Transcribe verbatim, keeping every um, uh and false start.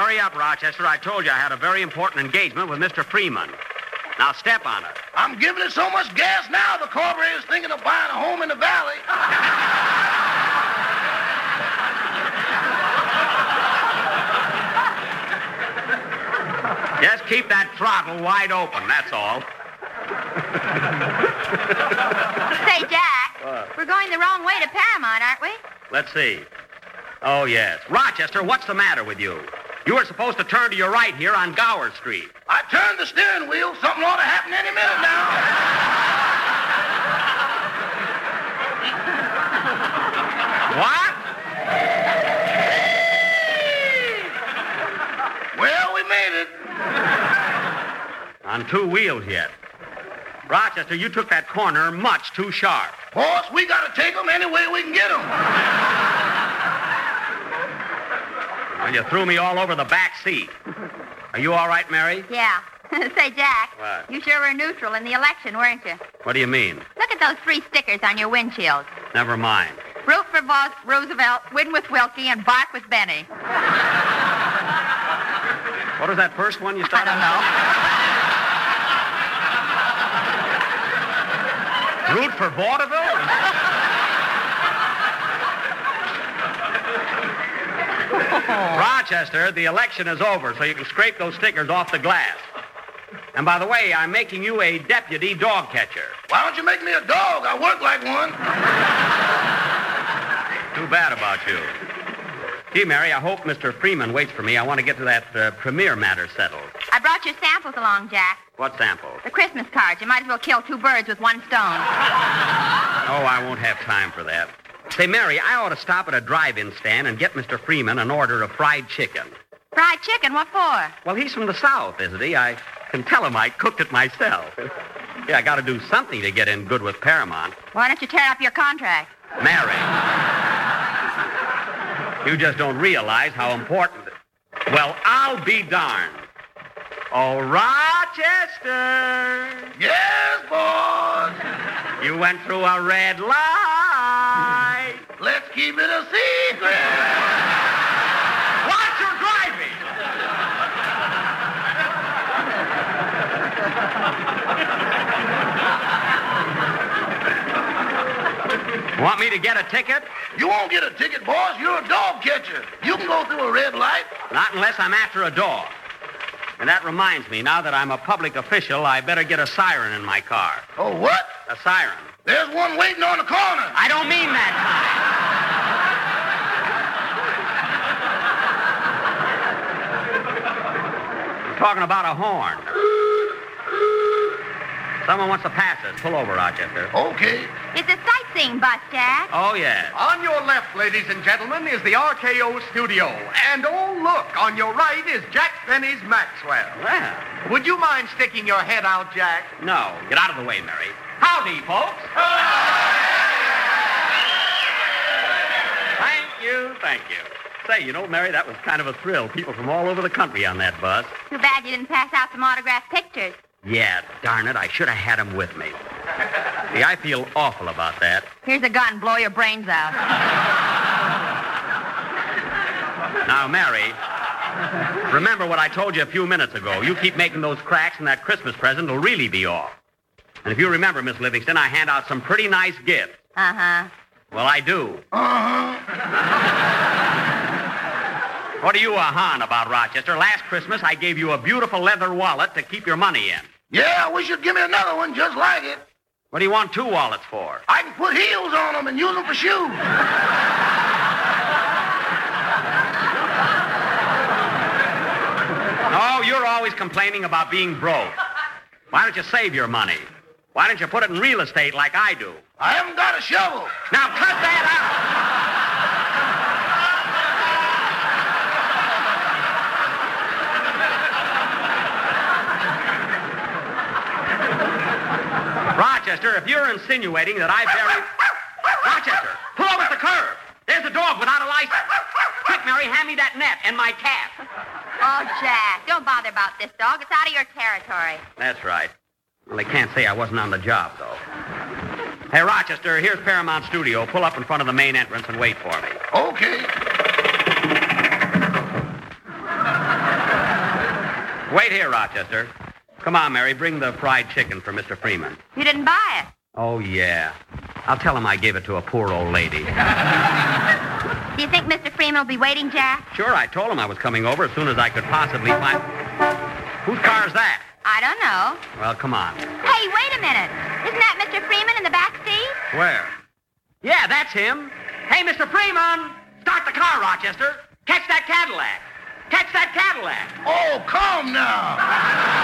Hurry up, Rochester. I told you I had a very important engagement with Mister Freeman. Now step on it. I'm giving it so much gas now, the carburetor's thinking of buying a home in the valley. Just keep that throttle wide open, that's all. Say, Jack, What? we're going the wrong way to Paramount, aren't we? Let's see. Oh, yes. Rochester, what's the matter with you? You were supposed to turn to your right here on Gower Street. I turned the steering wheel. Something ought to happen any minute now. What? Well, we made it. On two wheels yet. Rochester, you took that corner much too sharp. Boss, we got to take them any way we can get them. Well, you threw me all over the back seat. Are you all right, Mary? Yeah. Say, Jack, What? you sure were neutral in the election, weren't you? What do you mean? Look at those three stickers on your windshield. Never mind. Root for Vo- Roosevelt, win with Wilkie, and bark with Benny. What was that first one you I started? don't know. Root for vaudeville? Rochester, the election is over, so you can scrape those stickers off the glass. And by the way, I'm making you a deputy dog catcher. Why don't you make me a dog? I work like one. Too bad about you. Gee, Mary, I hope Mister Freeman waits for me. I want to get to that uh, premiere matter settled. I brought your samples along, Jack. What sample? The Christmas cards. You might as well kill two birds with one stone. Oh, I won't have time for that. Say, Mary, I ought to stop at a drive-in stand and get Mister Freeman an order of fried chicken. Fried chicken? What for? Well, he's from the South, isn't he? I can tell him I cooked it myself. Yeah, I got to do something to get in good with Paramount. Why don't you tear up your contract? Mary. You just don't realize how important... Well, I'll be darned. Oh, Rochester. Yes, boss. You went through a red light. Let's keep it a secret. Watch your driving. Want me to get a ticket? You won't get a ticket, boss. You're a dog catcher. You can go through a red light. Not unless I'm after a dog. And that reminds me, now that I'm a public official, I better get a siren in my car. Oh, what? A siren. There's one waiting on the corner. I don't mean that kind. I'm talking about a horn. Someone wants to pass us. Pull over, Rochester. Okay. It's a sightseeing bus, Jack. Oh, yes. On your left, ladies and gentlemen, is the R K O studio. And oh, look, on your right is Jack Benny's Maxwell. Well, Would you mind sticking your head out, Jack? no. Get out of the way, Mary. Howdy, folks. Thank you, thank you. Say, you know, Mary, that was kind of a thrill. People from all over the country on that bus. Too bad you didn't pass out some autographed pictures. Yeah, darn it, I should have had them with me. See, I feel awful about that. Here's a gun. Blow your brains out. Now, Mary, remember what I told you a few minutes ago. You keep making those cracks and that Christmas present will really be off. And if you remember, Miss Livingston, I hand out some pretty nice gifts. Uh-huh. Well, I do. Uh-huh. What are you a-hahing about, Rochester? Last Christmas, I gave you a beautiful leather wallet to keep your money in. Yeah, I wish you'd give me another one just like it. What do you want two wallets for? I can put heels on them and use them for shoes. Oh, you're always complaining about being broke. Why don't you save your money? Why don't you put it in real estate like I do? I haven't got a shovel. Now, cut that out! Rochester, if you're insinuating that I buried... Rochester, pull over at the curb. There's a dog without a license. Quick, Mary, hand me that net and my cat. Oh, Jack, don't bother about this dog. It's out of your territory. That's right. Well, they can't say I wasn't on the job, though. Hey, Rochester, here's Paramount Studio. Pull up in front of the main entrance and wait for me. Okay. Wait here, Rochester. Come on, Mary, bring the fried chicken for Mister Freeman. You didn't buy it. Oh, yeah. I'll tell him I gave it to a poor old lady. Do you think Mister Freeman will be waiting, Jack? Sure, I told him I was coming over as soon as I could possibly find... Whose car is that? I don't know. Well, come on. Hey, wait a minute. Isn't that Mister Freeman in the back seat? Where? Yeah, that's him. Hey, Mister Freeman! Start the car, Rochester. Catch that Cadillac. Catch that Cadillac. Oh, come now.